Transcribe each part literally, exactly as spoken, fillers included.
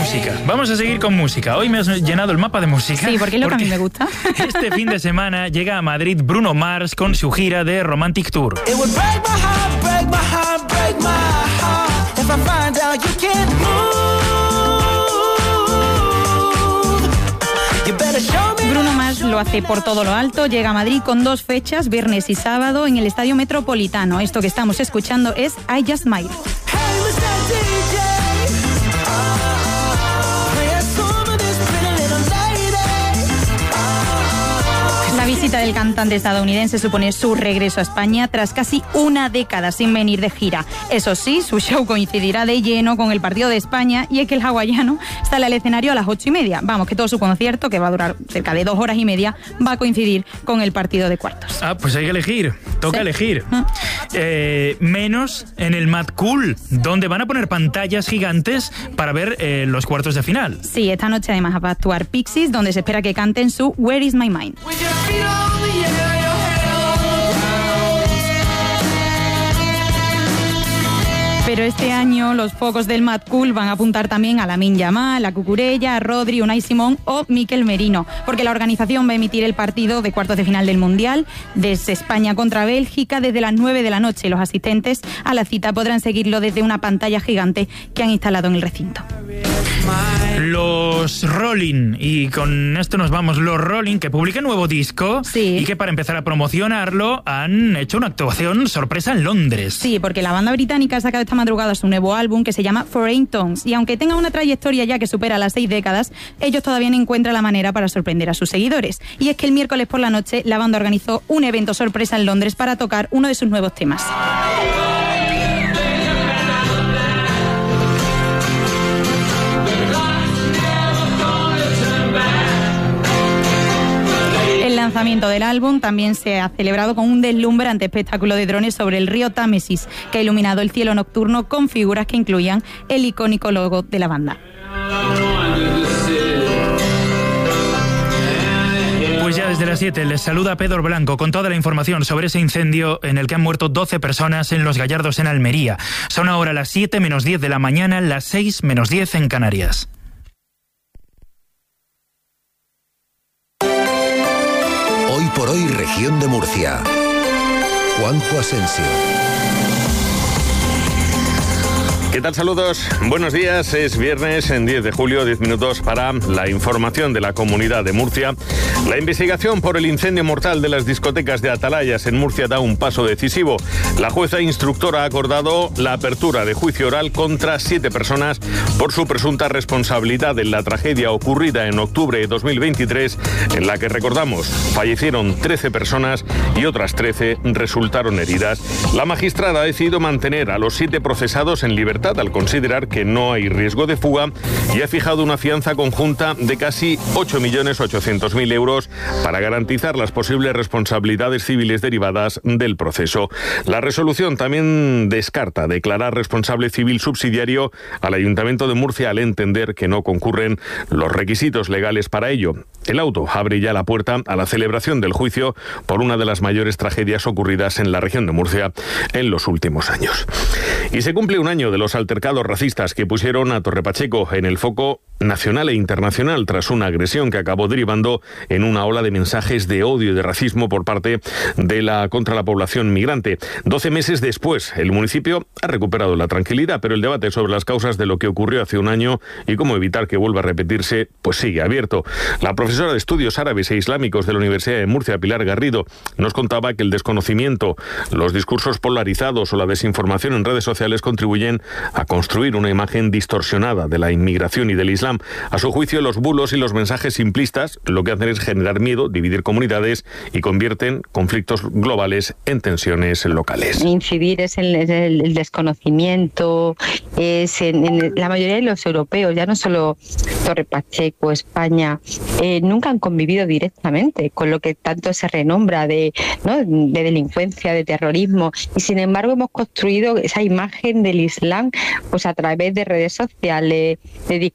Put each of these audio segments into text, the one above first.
música. Vamos a seguir con música. Hoy me has llenado el mapa de música. Sí, porque es lo porque que a mí me gusta. Este fin de semana llega a Madrid Bruno Mars con su gira de Romantic Tour. Bruno Mars lo hace por todo lo alto, llega a Madrid con dos fechas, viernes y sábado, en el Estadio Metropolitano. Esto que estamos escuchando es I Just Smile. La visita del cantante estadounidense supone su regreso a España tras casi una década sin venir de gira. Eso sí, su show coincidirá de lleno con el partido de España y es que el hawaiano sale al escenario a las ocho y media. Vamos, que todo su concierto, que va a durar cerca de dos horas y media, va a coincidir con el partido de cuartos. Ah, pues hay que elegir, toca ¿Sí? elegir. ¿No? Eh, menos en el Mad Cool, donde van a poner pantallas gigantes para ver eh, los cuartos de final. Sí, esta noche además va a actuar Pixies, donde se espera que canten su Where Is My Mind. Pero este año los focos del Mad Cool van a apuntar también a Lamine Yamal, a Cucurella, a Rodri, Unai Simón o Mikel Merino, porque la organización va a emitir el partido de cuartos de final del Mundial desde España contra Bélgica desde las nueve de la noche. Los asistentes a la cita podrán seguirlo desde una pantalla gigante que han instalado en el recinto. Los Rolling, y con esto nos vamos, los Rolling, que publican nuevo disco sí. y que para empezar a promocionarlo han hecho una actuación sorpresa en Londres. Sí, porque la banda británica ha sacado esta madrugada su nuevo álbum que se llama Foreign Tongues, y aunque tenga una trayectoria ya que supera las seis décadas, ellos todavía no encuentran la manera para sorprender a sus seguidores. Y es que el miércoles por la noche la banda organizó un evento sorpresa en Londres para tocar uno de sus nuevos temas. El lanzamiento del álbum también se ha celebrado con un deslumbrante espectáculo de drones sobre el río Támesis, que ha iluminado el cielo nocturno con figuras que incluían el icónico logo de la banda. Pues ya desde las siete les saluda Pedro Blanco con toda la información sobre ese incendio en el que han muerto doce personas en Los Gallardos, en Almería. Son ahora las siete menos diez de la mañana, las seis menos diez en Canarias. Hoy por hoy, región de Murcia. Juanjo Asensio. ¿Qué tal? Saludos, buenos días. Es viernes, en diez de julio, diez minutos para la información de la Comunidad de Murcia. La investigación por el incendio mortal de las discotecas de Atalayas en Murcia da un paso decisivo. La jueza instructora ha acordado la apertura de juicio oral contra siete personas por su presunta responsabilidad en la tragedia ocurrida en octubre de dos mil veintitrés, en la que, recordamos, fallecieron trece personas y otras trece resultaron heridas. La magistrada ha decidido mantener a los siete procesados en libertad al considerar que no hay riesgo de fuga y ha fijado una fianza conjunta de casi ocho millones ochocientos mil euros para garantizar las posibles responsabilidades civiles derivadas del proceso. La resolución también descarta declarar responsable civil subsidiario al Ayuntamiento de Murcia al entender que no concurren los requisitos legales para ello. El auto abre ya la puerta a la celebración del juicio por una de las mayores tragedias ocurridas en la región de Murcia en los últimos años. Y se cumple un año de los altercados racistas que pusieron a Torre Pacheco en el foco nacional e internacional tras una agresión que acabó derivando en una ola de mensajes de odio y de racismo por parte de la contra la población migrante. Doce meses después, el municipio ha recuperado la tranquilidad, pero el debate sobre las causas de lo que ocurrió hace un año y cómo evitar que vuelva a repetirse, pues sigue abierto. La profesora de Estudios Árabes e Islámicos de la Universidad de Murcia, Pilar Garrido, nos contaba que el desconocimiento, los discursos polarizados o la desinformación en redes sociales contribuyen a construir una imagen distorsionada de la inmigración y del Islam. A su juicio, los bulos y los mensajes simplistas lo que hacen es generar miedo, dividir comunidades y convierten conflictos globales en tensiones locales. Incidir es el, el, el desconocimiento, es en, en la mayoría de los europeos, ya no solo Torre Pacheco, España, eh, nunca han convivido directamente con lo que tanto se renombra de, ¿no? de delincuencia, de terrorismo, y sin embargo hemos construido esa imagen del Islam pues a través de redes sociales, de discursos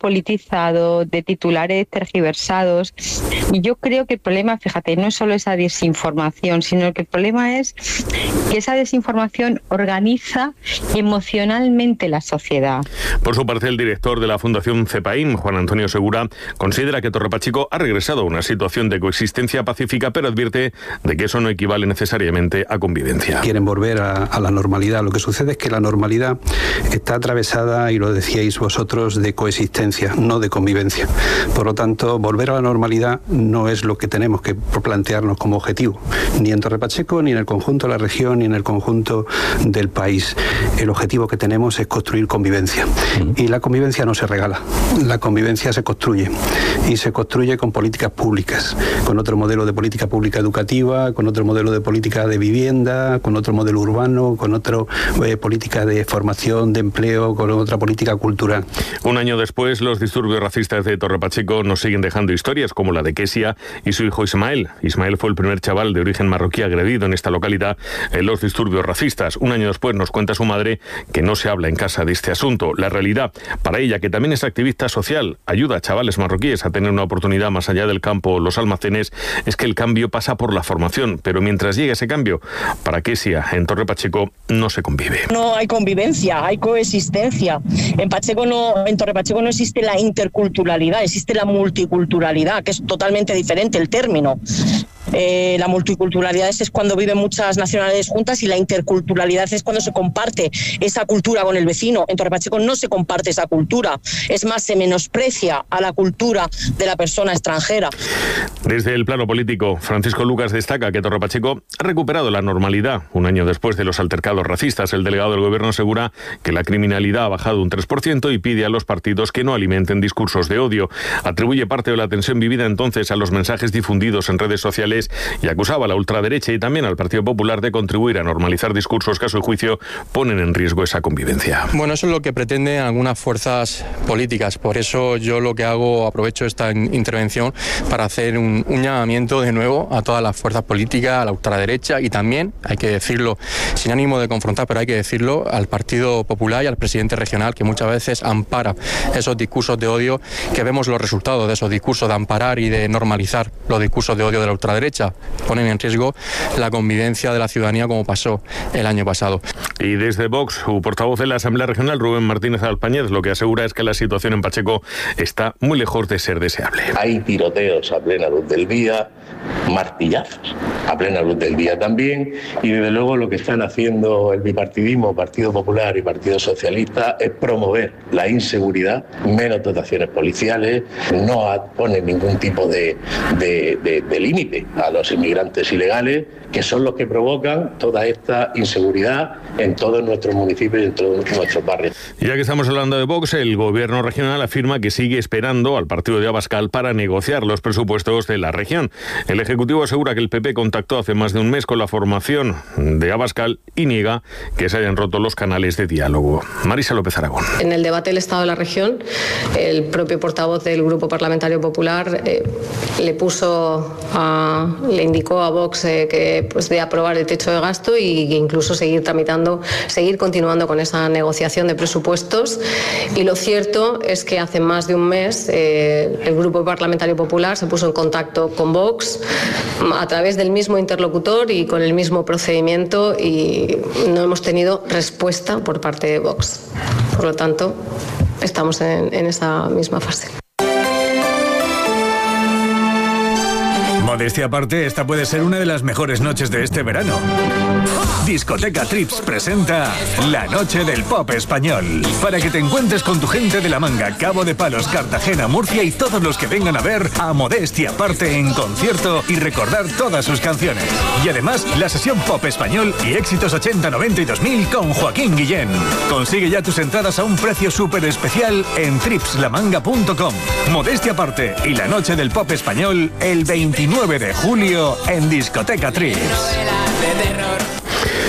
politizados, de titulares tergiversados. Y yo creo que el problema, fíjate, no es solo esa desinformación, sino que el problema es que esa desinformación organiza emocionalmente la sociedad. Por su parte, el director de la Fundación CEPAIM, Juan Antonio Segura, considera que Torre Pacheco ha regresado a una situación de coexistencia pacífica, pero advierte de que eso no equivale necesariamente a convivencia. Quieren volver a, a la normalidad. Lo que sucede es que la normalidad está atravesada, y lo decíais vosotros, de coexistencia, no de convivencia. Por lo tanto, volver a la normalidad no es lo que tenemos que plantearnos como objetivo, ni en Torre Pacheco, ni en el conjunto de la región, ni en el conjunto del país. El objetivo que tenemos es construir convivencia. Y la convivencia no se regala, la convivencia se construye. Y se construye con políticas públicas, con otro modelo de política pública educativa, con otro modelo de política de vivienda, con otro modelo urbano, con otra eh, política de formación, de empleo, con otra política cultural. Un año después, los disturbios racistas de Torre Pacheco nos siguen dejando historias como la de Kesia y su hijo Ismael. Ismael fue el primer chaval de origen marroquí agredido en esta localidad en los disturbios racistas. Un año después nos cuenta su madre que no se habla en casa de este asunto. La realidad, para ella, que también es activista social, ayuda a chavales marroquíes a tener una oportunidad más allá del campo o los almacenes, es que el cambio pasa por la formación. Pero mientras llegue ese cambio, para Kesia, en Torre Pacheco, no se convive. No hay convivencia, hay coexistencia. En Pacheco no, en Torre Pacheco no existe la interculturalidad, existe la multiculturalidad, que es totalmente diferente el término. Eh, la multiculturalidad es cuando viven muchas nacionalidades juntas y la interculturalidad es cuando se comparte esa cultura con el vecino. En Torre Pacheco no se comparte esa cultura, es más, se menosprecia a la cultura de la persona extranjera. Desde el plano político, Francisco Lucas destaca que Torre Pacheco ha recuperado la normalidad un año después de los altercados racistas. El delegado del gobierno asegura que la criminalidad ha bajado un tres por ciento y pide a los partidos que no alimenten discursos de odio. Atribuye parte de la tensión vivida entonces a los mensajes difundidos en redes sociales y acusaba a la ultraderecha y también al Partido Popular de contribuir a normalizar discursos que a su juicio ponen en riesgo esa convivencia. Bueno, eso es lo que pretenden algunas fuerzas políticas. Por eso yo lo que hago, aprovecho esta intervención para hacer un, un llamamiento de nuevo a todas las fuerzas políticas, a la ultraderecha y también, hay que decirlo, sin ánimo de confrontar, pero hay que decirlo, al Partido Popular y al presidente regional, que muchas veces ampara esos discursos de odio, que vemos los resultados de esos discursos, de amparar y de normalizar los discursos de odio de la ultraderecha. Ponen en riesgo la convivencia de la ciudadanía como pasó el año pasado. Y desde Vox, su portavoz de la Asamblea Regional, Rubén Martínez Alpañez, lo que asegura es que la situación en Pacheco está muy lejos de ser deseable. Hay tiroteos a plena luz del día, martillazos a plena luz del día también, y desde luego lo que están haciendo el bipartidismo, Partido Popular y Partido Socialista, es promover la inseguridad, menos dotaciones policiales, no ponen ningún tipo de, de, de, de límite a los inmigrantes ilegales, que son los que provocan toda esta inseguridad en todos nuestros municipios y en todos nuestros barrios. Y ya que estamos hablando de Vox, el gobierno regional afirma que sigue esperando al partido de Abascal para negociar los presupuestos de la región. El Ejecutivo asegura que el P P contactó hace más de un mes con la formación de Abascal y niega que se hayan roto los canales de diálogo. Marisa López Aragón. En el debate del Estado de la región, el propio portavoz del Grupo Parlamentario Popular eh, le puso a, le indicó a Vox eh, que pues de aprobar el techo de gasto y que incluso seguir tramitando, seguir continuando con esa negociación de presupuestos. Y lo cierto es que hace más de un mes eh, el Grupo Parlamentario Popular se puso en contacto con Vox a través del mismo interlocutor y con el mismo procedimiento y no hemos tenido respuesta por parte de Vox. Por lo tanto, estamos en, en esa misma fase. Modestia aparte, esta puede ser una de las mejores noches de este verano. Discoteca Trips presenta La Noche del Pop Español. Para que te encuentres con tu gente de La Manga, Cabo de Palos, Cartagena, Murcia y todos los que vengan a ver a Modestia aparte en concierto y recordar todas sus canciones. Y además, la sesión Pop Español y éxitos ochenta, noventa y dos mil con Joaquín Guillén. Consigue ya tus entradas a un precio súper especial en trips la manga punto com. Modestia aparte y La Noche del Pop Español el veintinueve de julio en Discoteca Trips.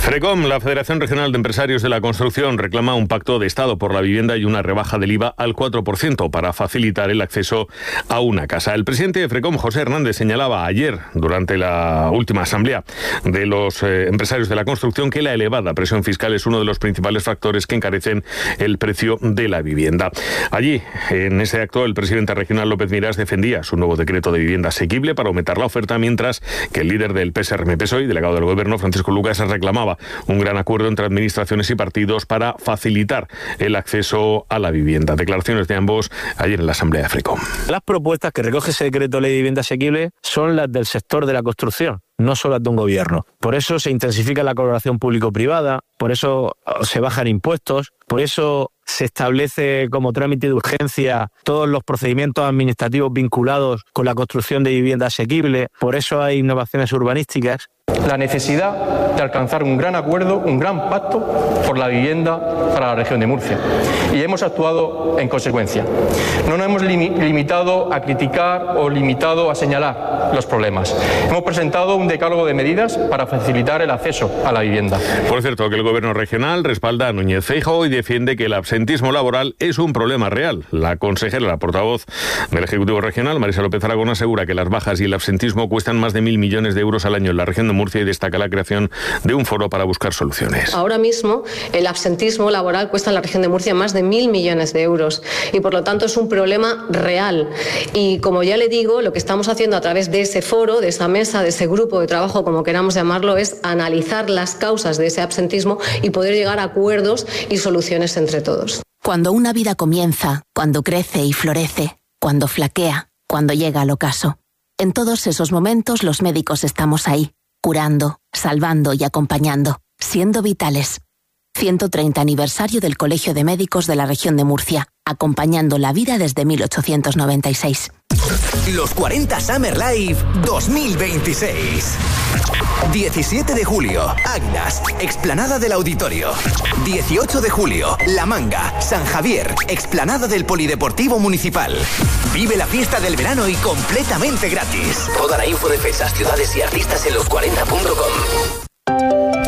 FRECOM, la Federación Regional de Empresarios de la Construcción, reclama un pacto de Estado por la vivienda y una rebaja del I V A al cuatro por ciento para facilitar el acceso a una casa. El presidente de FRECOM, José Hernández, señalaba ayer, durante la última asamblea de los eh, empresarios de la construcción, que la elevada presión fiscal es uno de los principales factores que encarecen el precio de la vivienda. Allí, en ese acto, el presidente regional López Miras defendía su nuevo decreto de vivienda asequible para aumentar la oferta, mientras que el líder del P S R M P S O E, delegado del Gobierno, Francisco Lucas, reclamaba un gran acuerdo entre administraciones y partidos para facilitar el acceso a la vivienda. Declaraciones de ambos ayer en la asamblea de FRECOM. Las propuestas que recoge ese decreto de ley de vivienda asequible son las del sector de la construcción, no solo las de un gobierno. Por eso se intensifica la colaboración público-privada, por eso se bajan impuestos, por eso se establece como trámite de urgencia todos los procedimientos administrativos vinculados con la construcción de vivienda asequible, por eso hay innovaciones urbanísticas. La necesidad de alcanzar un gran acuerdo, un gran pacto por la vivienda para la región de Murcia. Y hemos actuado en consecuencia. No nos hemos limi- limitado a criticar o limitado a señalar los problemas. Hemos presentado un decálogo de medidas para facilitar el acceso a la vivienda. Por cierto, que el Gobierno regional respalda a Núñez Feijóo y defiende que el absentismo laboral es un problema real. La consejera, la portavoz del Ejecutivo Regional, Marisa López Aragón, asegura que las bajas y el absentismo cuestan más de mil millones de euros al año en la región de Murcia y destaca la creación de un foro para buscar soluciones. Ahora mismo el absentismo laboral cuesta en la región de Murcia más de mil millones de euros y por lo tanto es un problema real. Y como ya le digo, lo que estamos haciendo a través de ese foro, de esa mesa, de ese grupo de trabajo, como queramos llamarlo, es analizar las causas de ese absentismo y poder llegar a acuerdos y soluciones entre todos. Cuando una vida comienza, cuando crece y florece, cuando flaquea, cuando llega al ocaso. En todos esos momentos los médicos estamos ahí, curando, salvando y acompañando, siendo vitales. ciento treinta aniversario del Colegio de Médicos de la Región de Murcia, acompañando la vida desde mil ochocientos noventa y seis. Los cuarenta Summer Live dos mil veintiséis. diecisiete de julio, Águilas, Explanada del Auditorio. dieciocho de julio, La Manga, San Javier, Explanada del Polideportivo Municipal. Vive la fiesta del verano y completamente gratis. Toda la info de fechas, ciudades y artistas en los cuarenta punto com.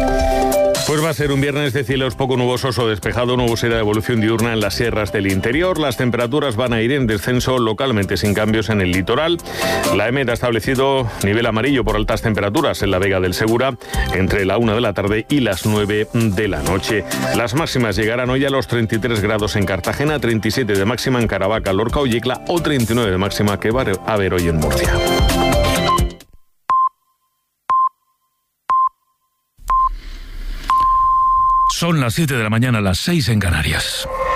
Pues va a ser un viernes de cielos poco nubosos o despejado, nubosidad de evolución diurna en las sierras del interior. Las temperaturas van a ir en descenso localmente sin cambios en el litoral. La E M E T ha establecido nivel amarillo por altas temperaturas en la Vega del Segura entre la una de la tarde y las nueve de la noche. Las máximas llegarán hoy a los treinta y tres grados en Cartagena, treinta y siete de máxima en Caravaca, Lorca o Yecla o treinta y nueve de máxima que va a haber hoy en Murcia. Son las siete de la mañana, las seis en Canarias.